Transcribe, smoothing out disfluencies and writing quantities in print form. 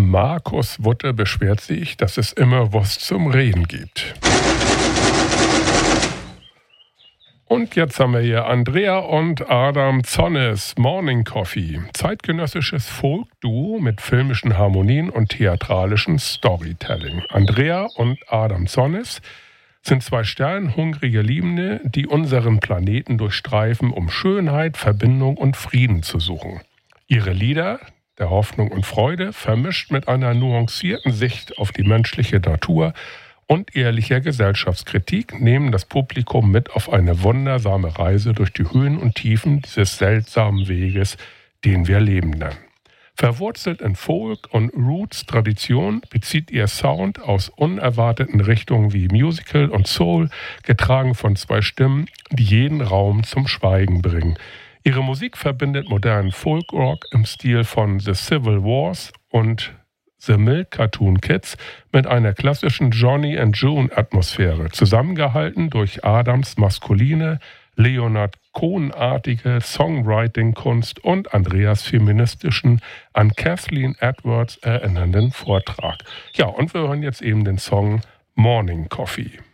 Markus Wutte beschwert sich, dass es immer Wurst zum Reden gibt. Und jetzt haben wir hier Andrea und Adam Zonnes, Morning Coffee. Zeitgenössisches Folk-Duo mit filmischen Harmonien und theatralischem Storytelling. Andrea und Adam Zonnes sind zwei sternhungrige Liebende, die unseren Planeten durchstreifen, um Schönheit, Verbindung und Frieden zu suchen. Ihre Lieder der Hoffnung und Freude, vermischt mit einer nuancierten Sicht auf die menschliche Natur und ehrlicher Gesellschaftskritik, nehmen das Publikum mit auf eine wundersame Reise durch die Höhen und Tiefen dieses seltsamen Weges, den wir Leben nennen. Verwurzelt in Folk- und Roots-Tradition bezieht ihr Sound aus unerwarteten Richtungen wie Musical und Soul, getragen von zwei Stimmen, die jeden Raum zum Schweigen bringen. Ihre Musik verbindet modernen Folk-Rock im Stil von The Civil Wars und The Milk Cartoon Kids mit einer klassischen Johnny and June-Atmosphäre, zusammengehalten durch Adams maskuline, Leonard Cohen-artige Songwriting-Kunst und Andreas feministischen, an Kathleen Edwards erinnernden Vortrag. Ja, und wir hören jetzt eben den Song Morning Coffee.